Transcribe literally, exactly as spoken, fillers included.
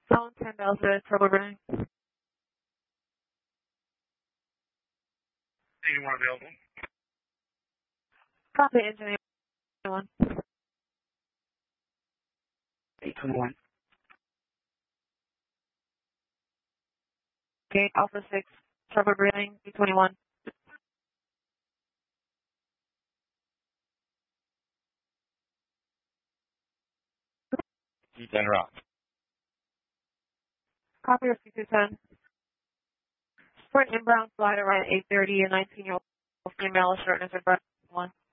Phone ten Delta, trouble ring. eighty-one available. Copy, engine eighty-one. eight twenty-one. Gate Alpha six, trouble ring, B twenty-one. G ten rock. Copy, C two ten. For an inbound flight around eight thirty, a nineteen-year-old female is short answered by one.